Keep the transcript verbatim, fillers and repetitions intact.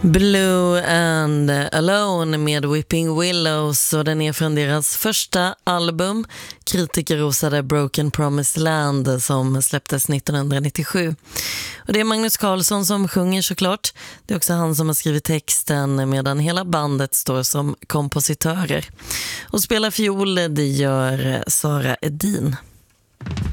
Blue and Alone med Weeping Willows, och den är från deras första album, kritikerrosade Broken Promised Land, som släpptes nittonhundranittiosju. Och det är Magnus Carlsson som sjunger såklart. Det är också han som har skrivit texten, medan hela bandet står som kompositörer. Och spelar fiol, det gör Sara Edin.